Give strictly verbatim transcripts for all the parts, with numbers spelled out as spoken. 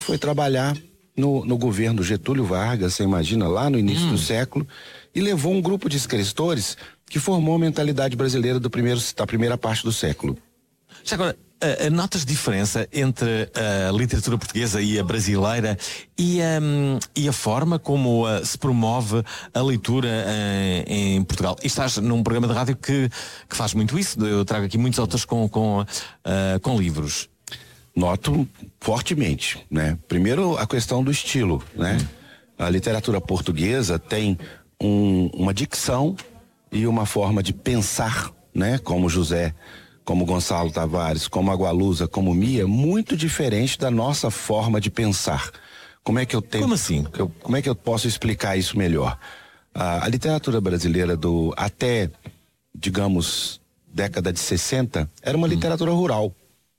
foi trabalhar no, no governo Getúlio Vargas, você imagina, lá no início hum. do século, e levou um grupo de escritores que formou a mentalidade brasileira do primeiro, da primeira parte do século. Já agora, uh, notas diferença entre a literatura portuguesa e a brasileira e, um, e a forma como uh, se promove a leitura uh, em Portugal? E estás num programa de rádio que, que faz muito isso. Eu trago aqui muitos autores com, com, uh, com livros. Noto fortemente, né? Primeiro, a questão do estilo, né? Hum. A literatura portuguesa tem um, uma dicção e uma forma de pensar, né? Como José, como Gonçalo Tavares, como Agualusa, como Mia, muito diferente da nossa forma de pensar. Como é que eu tenho? Como assim? Eu, como é que eu posso explicar isso melhor? A, a literatura brasileira do até, digamos, década de sessenta, era uma hum. literatura rural.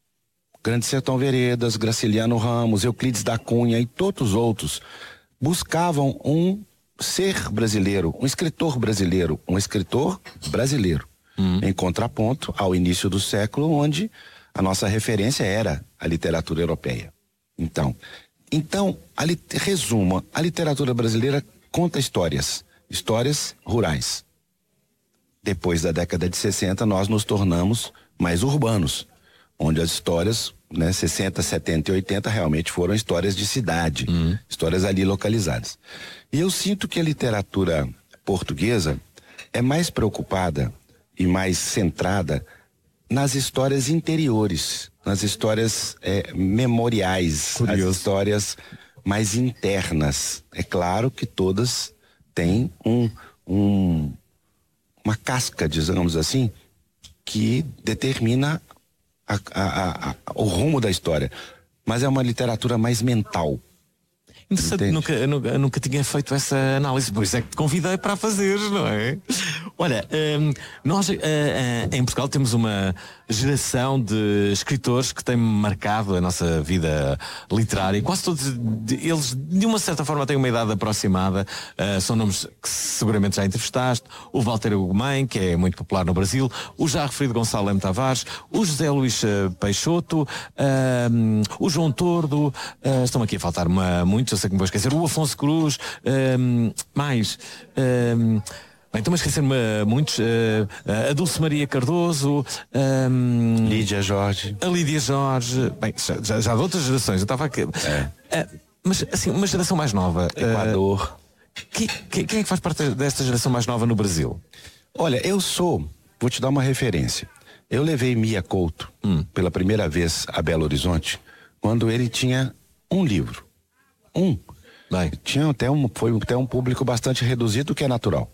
Grande Sertão Veredas, Graciliano Ramos, Euclides da Cunha e todos os outros buscavam um ser brasileiro, um escritor brasileiro, um escritor brasileiro, hum. em contraponto ao início do século, onde a nossa referência era a literatura europeia. Então, então a li, resumo, a literatura brasileira conta histórias, histórias rurais. Depois da década de sessenta, nós nos tornamos mais urbanos, onde as histórias, né, sessenta, setenta e oitenta realmente foram histórias de cidade, uhum. histórias ali localizadas. E eu sinto que a literatura portuguesa é mais preocupada e mais centrada nas histórias interiores, nas histórias é, memoriais, Curioso. As histórias mais internas. É claro que todas têm um, um, uma casca, digamos assim, que determina A, a, a, o rumo da história, mas é uma literatura mais mental. Interessante, nunca, eu nunca, eu nunca tinha feito essa análise, por isso é que te convidei para a fazer, não é? Olha, um, nós uh, uh, em Portugal temos uma geração de escritores que tem marcado a nossa vida literária, e quase todos de, eles de uma certa forma têm uma idade aproximada. Uh, são nomes que seguramente já entrevistaste: o Walter Ugumem, que é muito popular no Brasil, o já referido Gonçalo Leme Tavares, o José Luís Peixoto, uh, o João Tordo, uh, estão aqui a faltar uma, muitos, eu sei que me vou esquecer, o Afonso Cruz, uh, mais... Uh, Bem, estou-me a esquecer-me uh, muitos. Uh, uh, a Dulce Maria Cardoso, um, Lídia Jorge. A Lídia Jorge. Bem, já, já, já de outras gerações. Eu estava aqui. É. Uh, mas, assim, uma geração mais nova. Equador. Uh, que, que, quem é que faz parte desta geração mais nova no Brasil? Olha, eu sou. Vou te dar uma referência. Eu levei Mia Couto hum. pela primeira vez a Belo Horizonte quando ele tinha um livro. Um. Bem. Tinha até um, foi até um público bastante reduzido, que é natural.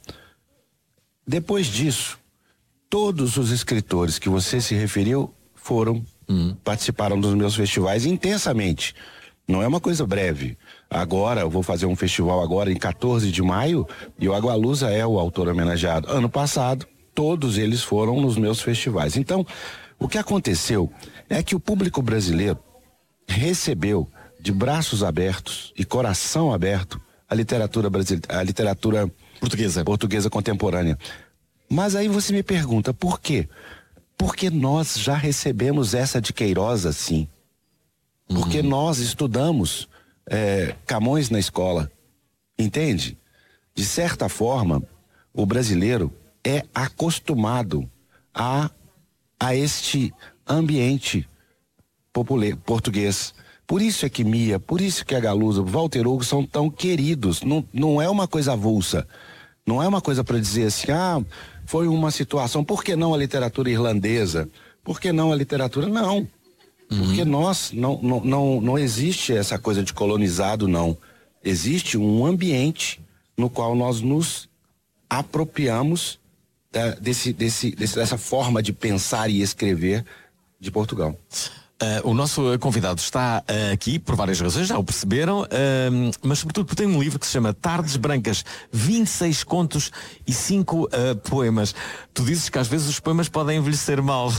Depois disso, todos os escritores que você se referiu foram, hum. participaram dos meus festivais intensamente. Não é uma coisa breve. Agora, eu vou fazer um festival agora em quatorze de maio e o Agualusa é o autor homenageado. Ano passado, todos eles foram nos meus festivais. Então, o que aconteceu é que o público brasileiro recebeu de braços abertos e coração aberto a literatura brasileira, a literatura Portuguesa. Portuguesa contemporânea. Mas aí você me pergunta, por quê? Porque nós já recebemos essa de Queiroz assim. Porque uhum. nós estudamos é, Camões na escola. Entende? De certa forma, o brasileiro é acostumado a, a este ambiente popular, português. Por isso é que Mia, por isso que a Galusa, Walter Hugo são tão queridos. Não, não é uma coisa avulsa. Não é uma coisa para dizer assim, ah, foi uma situação. Por que não a literatura irlandesa? Por que não a literatura? Não. Uhum. Porque nós, não, não, não, não existe essa coisa de colonizado, não. Existe um ambiente no qual nós nos apropriamos da, desse, desse, desse, dessa forma de pensar e escrever de Portugal. Uh, o nosso convidado está uh, aqui por várias razões, já o perceberam, uh, mas sobretudo porque tem um livro que se chama Tardes Brancas, vinte e seis contos e cinco uh, poemas. Tu dizes que às vezes os poemas podem envelhecer mal.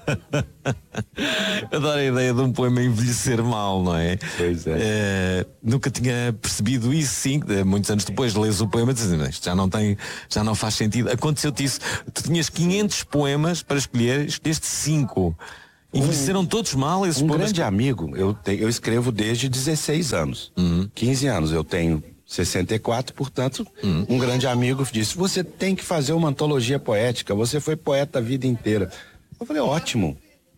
Adoro a ideia de um poema envelhecer mal, não é? Pois é. Uh, nunca tinha percebido isso, sim. Muitos anos depois lês o poema e dizes, isto já não tem, já não faz sentido. Aconteceu-te isso. Tu tinhas quinhentos poemas para escolher, escolheste cinco. Envelheceram um, todos mal esses Um poemas? grande amigo, eu, te, eu escrevo desde dezesseis anos. Uhum. quinze anos, eu tenho sessenta e quatro, portanto, uhum. um grande amigo disse, você tem que fazer uma antologia poética, você foi poeta a vida inteira. Eu falei, ótimo.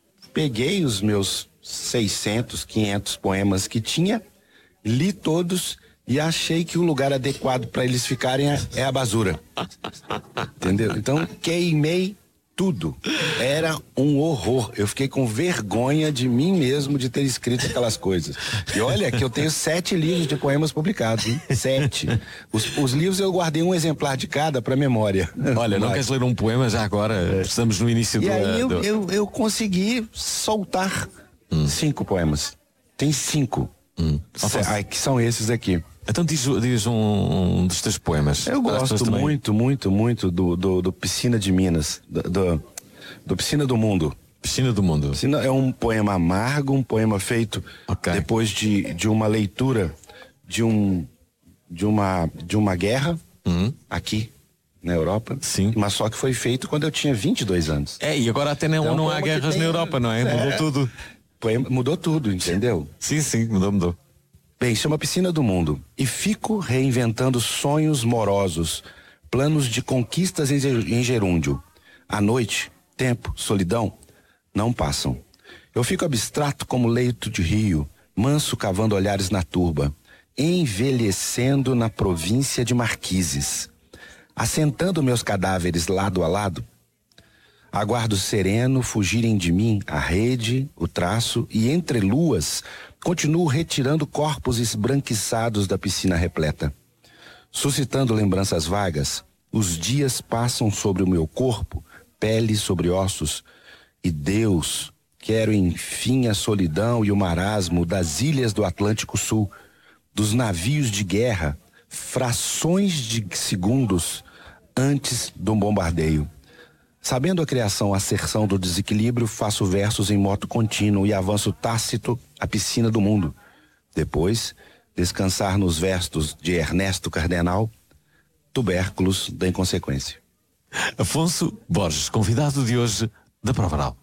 Peguei os meus seiscentos, quinhentos poemas que tinha, li todos e achei que o lugar adequado para eles ficarem é, é a basura. Entendeu? Então, queimei tudo. Era um horror. Eu fiquei com vergonha de mim mesmo de ter escrito aquelas coisas. E olha que eu tenho sete livros de poemas publicados, hein? Sete. Os, os livros eu guardei um exemplar de cada para memória. Olha, não Mas... queres ler um poema já agora? É. Estamos no início do... E aí eu, do... eu, eu consegui soltar hum. cinco poemas. Tem cinco. Hum. Ai, que são esses aqui. Então diz, diz um, um dos teus poemas. Eu gosto muito, muito, muito do, do, do Piscina de Minas, do, do, do Piscina do Mundo. Piscina do Mundo. Piscina é um poema amargo, um poema feito okay. depois de, de uma leitura de, um, de, uma, de uma guerra uhum. aqui na Europa. Sim. Mas só que foi feito quando eu tinha vinte e dois anos. É, e agora até não, então, não há guerras tem, na Europa, não é? é mudou tudo. Poema, mudou tudo, entendeu? Sim, sim, mudou, mudou. Bem, chama Piscina do Mundo. E fico reinventando sonhos morosos, planos de conquistas em gerúndio. À noite, tempo, solidão, não passam. Eu fico abstrato como leito de rio, manso cavando olhares na turba, envelhecendo na província de Marquises. Assentando meus cadáveres lado a lado, aguardo sereno fugirem de mim a rede, o traço e entre luas continuo retirando corpos esbranquiçados da piscina repleta. Suscitando lembranças vagas, os dias passam sobre o meu corpo, pele sobre ossos, e Deus, quero enfim a solidão e o marasmo das ilhas do Atlântico Sul, dos navios de guerra, frações de segundos antes do bombardeio. Sabendo a criação, a asserção do desequilíbrio, faço versos em moto contínuo e avanço tácito a piscina do mundo. Depois, descansar nos versos de Ernesto Cardenal, Tubérculos da Inconsequência. Afonso Borges, convidado de hoje da Prova Oral.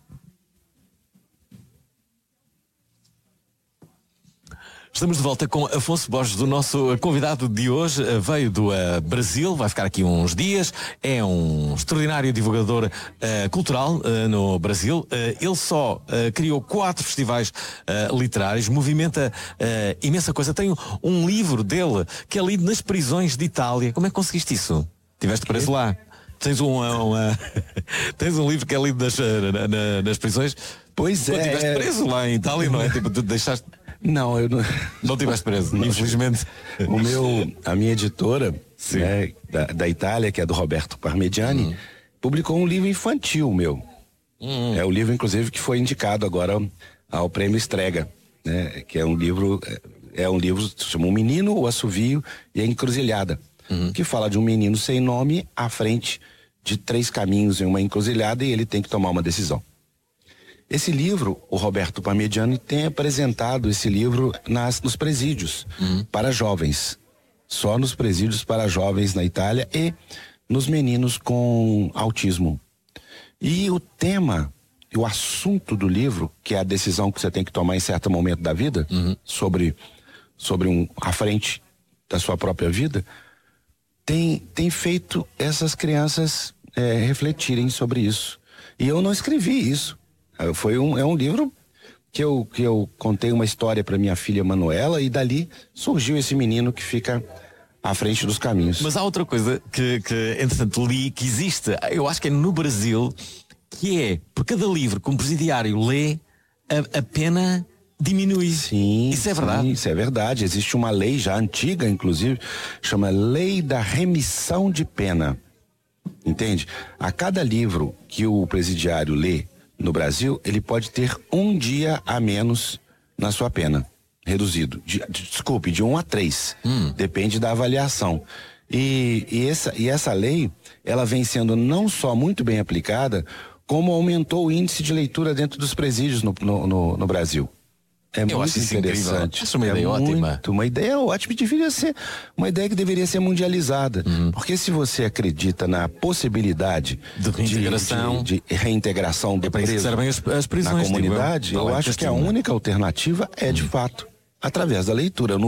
Estamos de volta com Afonso Borges, do nosso convidado de hoje. Veio do uh, Brasil, vai ficar aqui uns dias. É um extraordinário divulgador uh, cultural uh, no Brasil. Uh, ele só uh, criou quatro festivais uh, literários, movimenta uh, imensa coisa. Tem um, um livro dele que é lido nas prisões de Itália. Como é que conseguiste isso? Estiveste preso lá? Tens um, um, uh, tens um livro que é lido nas, na, na, nas prisões? Pois é. Estiveste preso lá em Itália, não é? Tipo, tu deixaste... Não, eu não. Não tiveste preso, não, infelizmente. O meu, a minha editora, né, da, da Itália, que é do Roberto Parmigiani, uhum. publicou um livro infantil meu. Uhum. É o livro, inclusive, que foi indicado agora ao Prêmio Strega, né? Que é um livro, é um livro que se chama O Menino, o Assovio e a Encruzilhada, uhum. que fala de um menino sem nome à frente de três caminhos em uma encruzilhada e ele tem que tomar uma decisão. Esse livro, o Roberto Parmigiani tem apresentado esse livro nas, nos presídios uhum. para jovens. Só nos presídios para jovens na Itália e nos meninos com autismo. E o tema, o assunto do livro, que é a decisão que você tem que tomar em certo momento da vida, uhum. sobre, sobre um, à frente da sua própria vida, tem, tem feito essas crianças é, refletirem sobre isso. E eu não escrevi isso. Foi um, é um livro que eu, que eu contei uma história para minha filha Manuela e dali surgiu esse menino que fica à frente dos caminhos. Mas há outra coisa que, que entretanto li, que existe, eu acho que é no Brasil, que é, por cada livro que um presidiário lê, a, a pena diminui. Sim, isso é sim, verdade. Isso é verdade. Existe uma lei já antiga, inclusive, chama Lei da Remissão de Pena. Entende? A cada livro que o presidiário lê no Brasil, ele pode ter um dia a menos na sua pena, reduzido. De, desculpe, de um a três. Hum. Depende da avaliação. E, e, essa, e essa lei, ela vem sendo não só muito bem aplicada, como aumentou o índice de leitura dentro dos presídios no, no, no, no Brasil. É Eu muito acho isso interessante. Acho uma ideia é ótima. Muito, uma ideia ótima. Deveria ser uma ideia que deveria ser mundializada. Uhum. Porque se você acredita na possibilidade de reintegração, de, de, de reintegração do é para isso que servem as, as prisões, na comunidade, eu, eu acho que a única alternativa é, uhum. de fato, através da leitura. No